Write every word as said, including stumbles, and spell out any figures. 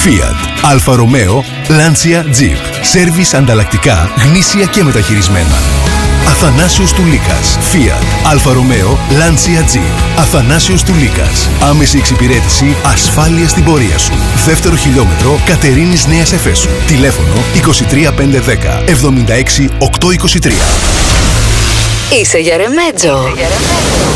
Fiat, Αλφα Ρωμαίο, Lancia Jeep. Σέρβις ανταλλακτικά, γνήσια και μεταχειρισμένα. Αθανάσιος Τουλίκας. Fiat, Αλφα Ρωμαίο, Lancia Jeep. Αθανάσιος Τουλίκας. Άμεση εξυπηρέτηση, ασφάλεια στην πορεία σου. Δεύτερο χιλιόμετρο, Κατερίνης Νέας Εφέσου. Τηλέφωνο είκοσι τρία πεντακόσια δέκα εβδομήντα έξι οκτακόσια είκοσι τρία. Είσαι για ρεμέτζο.